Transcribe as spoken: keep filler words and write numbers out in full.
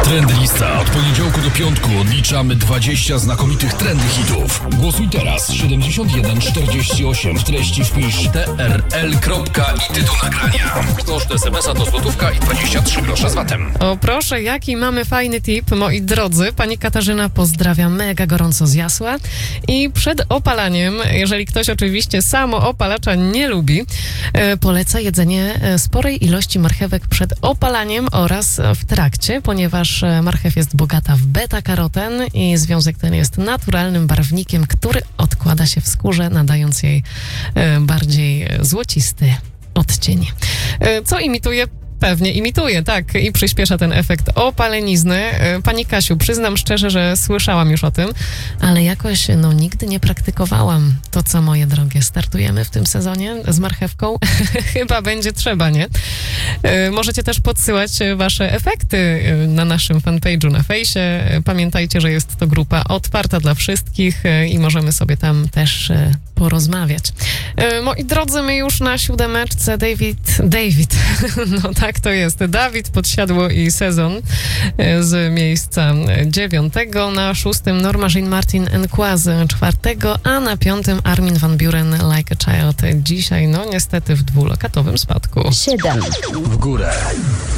Trendlista. Od poniedziałku do piątku odliczamy dwadzieścia znakomitych trendy hitów. Głosuj teraz. siedemdziesiąt jeden czterdzieści osiem. W treści wpisz T R L. I tytuł nagrania. Koszt es em es a to złotówka i dwadzieścia trzy grosze z vatem. O proszę, jaki mamy fajny tip, moi drodzy. Pani Katarzyna pozdrawia mega gorąco z Jasła. I przed opalaniem, jeżeli ktoś oczywiście samo opalacza nie lubi, e, poleca jedzenie sporej ilości marchewek przed opalaniem oraz w trakcie, ponieważ marchew jest bogata w beta-karoten i związek ten jest naturalnym barwnikiem, który odkłada się w skórze, nadając jej e, bardziej złocisty odcień. E, co imituje? Pewnie imituje, tak, i przyspiesza ten efekt opalenizny. Pani Kasiu, przyznam szczerze, że słyszałam już o tym, ale jakoś, no, nigdy nie praktykowałam. To co, moje drogie, startujemy w tym sezonie z marchewką? Chyba będzie trzeba, nie? Możecie też podsyłać wasze efekty na naszym fanpage'u na fejsie. Pamiętajcie, że jest to grupa otwarta dla wszystkich i możemy sobie tam też porozmawiać. Moi drodzy, my już na siódemeczce David, David, no tak to jest, Dawid Podsiadło i Sezon z miejsca dziewiątego, na szóstym Norma Jean Martin Enquaz czwartego, a na piątym Armin van Buuren Like a Child. Dzisiaj, no niestety w dwulokatowym spadku. siedem. W górę.